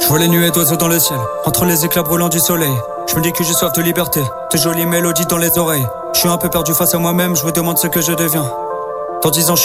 Je vois les nuées d'oiseaux dans le ciel, entre les éclats brûlants du soleil. Je me dis que j'ai soif de liberté, de jolies mélodies dans les oreilles. Je suis un peu perdu face à moi-même, je me demande ce que je deviens. Dans 10 ans, je